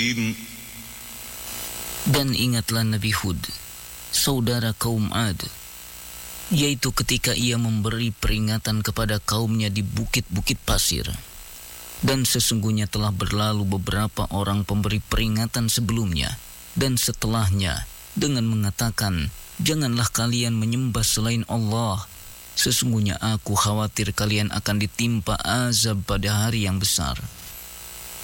Dan ingatlah Nabi Hud, saudara kaum Ad, yaitu ketika ia memberi peringatan kepada kaumnya di bukit-bukit pasir. Dan sesungguhnya telah berlalu beberapa orang pemberi peringatan sebelumnya dan setelahnya dengan mengatakan, janganlah kalian menyembah selain Allah. Sesungguhnya aku khawatir kalian akan ditimpa azab pada hari yang besar.